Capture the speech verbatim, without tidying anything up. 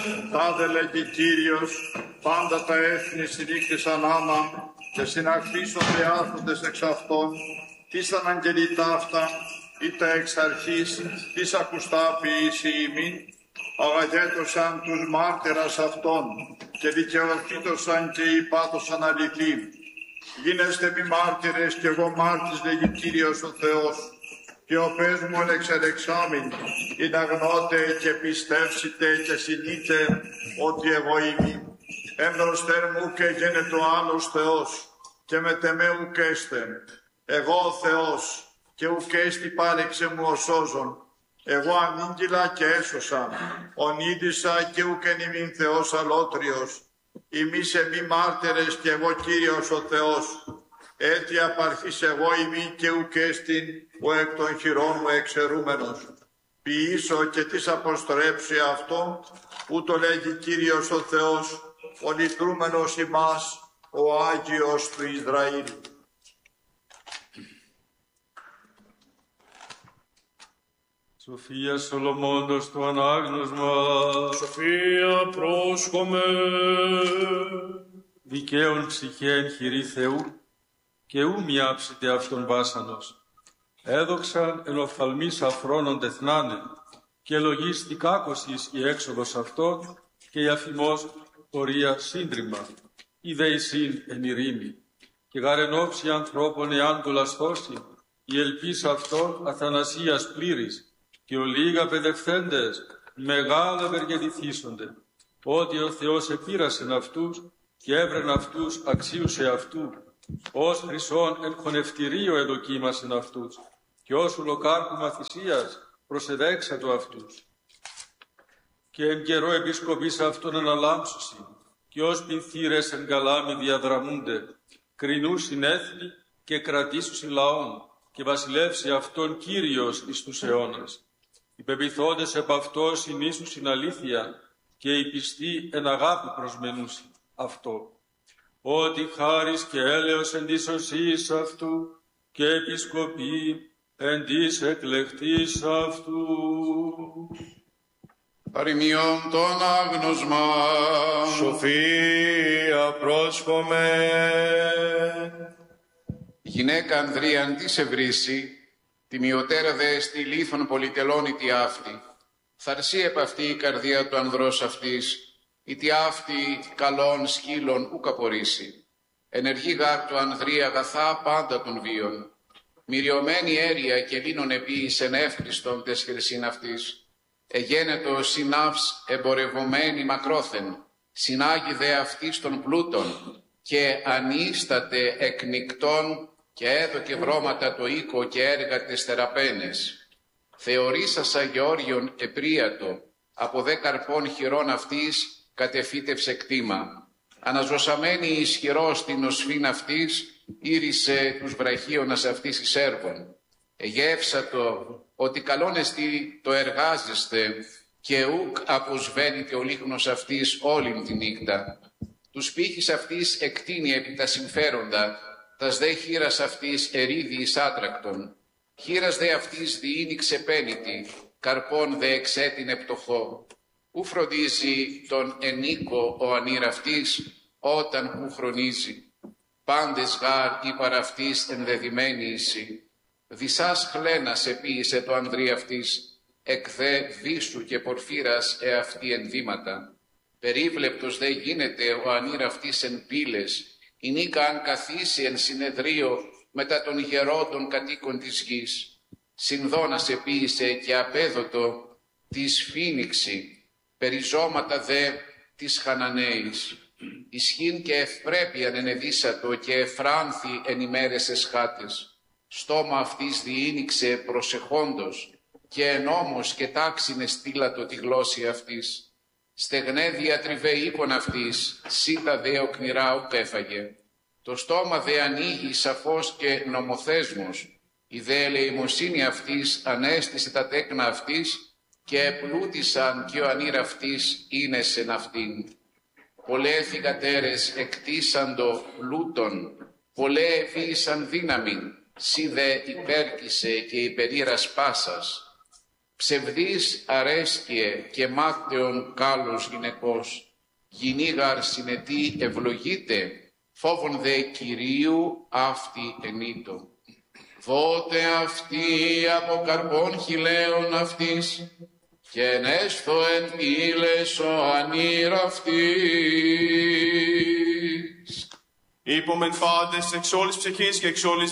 τάδε λέγει Κύριος, πάντα τα έθνη συνήκτησαν άμα και συναχθήσονται άρχοντες εξ αυτών, τις αναγγελεί ταύτα, είτε εξ αρχής, τις ακουστά ποιήσει ημίν, αγαγέτωσαν τους μάρτυρας αυτών και δικαιωθήτωσαν και υπάτωσαν αληθή. Γίνεστε μη μάρτυρες κι εγώ μάρτης, λέγει Κύριος ο Θεός, και ο πες μου εξελεξάμην, είναι αγνώτε και πιστεύσετε και συνείτε ότι εγώ είμαι. Έμπροσθεν μου και γένετο άλλος Θεός, και μετεμέ ουκέστε. Εγώ ο Θεός, και ουκέστη πάρεξε μου ο σώζον. Εγώ ανήγγυλα και έσωσα, ονείδησα και ουκεν ημίν Θεός αλότριος. Ημίσε μη μάρτυρες και εγώ Κύριος ο Θεός. Έτσι απαρχής εγώ ημί και ουκέστην ο εκ των χειρών μου εξαιρούμενος. Ποιήσω και τις αποστρέψει αυτό, ούτω λέγει Κύριος ο Θεός, ο λυτρούμενος ημάς, ο Άγιος του Ισραήλ. Σοφία Σολομώντος το ανάγνωσμα. Σοφία πρόσχομαι. Δικαίων ψυχέν χειρή Θεού, και ου μιάψετε αυτόν βάσανος. Έδοξαν εν οφθαλμής αφρόνων τεθνάνε, και λογίστη κάκωσης η έξοδος αυτών, και η αφημός πορεία σύντριμα, η δεησύν εν ειρήνη. Και γαρενόψη ανθρώπων εάν του λασθώσει, η ελπίς αυτών αθανασίας πλήρης, και ο λίγα παιδευθέντες μεγάλα ευεργετηθήσονται, ότι ο Θεός επήρασεν αυτούς και έβρεν αυτούς αξίους εαυτού, ως χρυσόν εν χωνευτηρίο εδοκίμασεν αυτούς, και ως ουλοκάρπουμα θυσίας προσεδέξατο αυτούς. Και εν καιρό επισκοπής αυτών αναλάμψουσι, και ως πινθύρες εν καλάμι διαδραμούνται, κρινούσιν έθνη και κρατήσουσι λαών, και βασιλεύσει αυτόν Κύριος εις τους αιώνας. Οι πεποιθόντες επ' αυτό συνήσουσιν αλήθεια, και οι πιστοί εν αγάπη προσμενούσιν αυτό. Ότι χάρις και έλεος εν της οσής αυτού, και επισκοπή εν της εκλεκτής αυτού. Παροιμιών τον άγνωσμα. Σοφία πρόσχομαι. Γυναίκα ανδρίαν της ευρύση, τιμιωτέρα δε στη λίθον πολυτελώνητη αυτή. Θαρσεί επ' αυτή η καρδία του ανδρός αυτής, ητι αυτή καλών σκύλων ουκ απορρίσει. Ενεργή γάρ του ανδρή αγαθά πάντα των βίων. Μυριωμένη έρια και λίνων επίησεν εύχριστον τες χρυσήν αυτής. Εγένετο συνάυς εμπορευομένη μακρόθεν, συνάγει δε αυτής των πλούτων, και ανίσταται εκνικτών, και έδωκε βρώματα το οίκο και έργα τες θεραπαίνες. Θεωρήσασα Γεώργιον επρίατο, από δε καρπών χειρών αυτής κατεφύτευσε κτήμα. Αναζωσαμένη ισχυρός την οσφήν αυτής, ήρυσε τους βραχίωνας αυτής εις έργων. Εγεύσατο ότι καλόν εστι το εργάζεστε, και ουκ αποσβαίνεται ο λίχνος αυτής όλην τη νύχτα. Τους πύχης αυτής εκτείνει επί τα συμφέροντα, τας δε χείρας αυτής ερίδη εις άτρακτον. Χείρας δε αυτής διήνει ξεπένητη, καρπών δε εξέτεινε πτωχό. Ου φροντίζει τον ενίκο ο ανήρ αυτής, όταν που χρονίζει. Πάντες γάρ ή παραυτής ενδεδειμένη εισι. Δυσάς χλένας επίησε το ανδρή αυτής, εκ δε βίσου και πορφύρας εαυτή ενδύματα. Περίβλεπτος δε γίνεται ο ανήρ αυτής εν πύλες, η νίκα αν καθίσει εν συνεδρίο μετά των γερόντων κατοίκων της γης. Συνδώνας επίησε και απέδοτο της φήνιξη, περιζώματα δε της Χαναναίης. Ισχύν και ευπρέπειαν ενεδίσατο και εφράνθη εν ημέρες εσχάτες. Στόμα αυτής διήνυξε προσεχόντος, και εν νόμος και τάξινε στήλατο τη γλώσση αυτής. Στεγνέ διατριβέ οίκον αυτής, σίτα δε οκνηρά ουκ έφαγε. Το στόμα δε ανοίγει σαφώς και νομοθέσμος. Η δε ελεημοσύνη αυτής ανέστησε τα τέκνα αυτής, και επλούτησαν και ο ανήρ αυτής είναι σεν αυτήν. Πολλέ θυγατέρες εκτίσαντο πλούτον, πολλέ εφύησαν δύναμην, σι δε υπέρκησε και υπερήρας πάσας. Ψευδής αρέσκειε και μάταιον κάλος γυναικός, γυνήγαρ συνετή ευλογείται, φόβον δε Κυρίου αυτή ενήτω. Δότε αυτή από καρπών χιλέων αυτής, και ενέσθω εν ήλεσο ανήρ αυτής. Υπομεν πάντες εξ όλης ψυχής και εξ όλης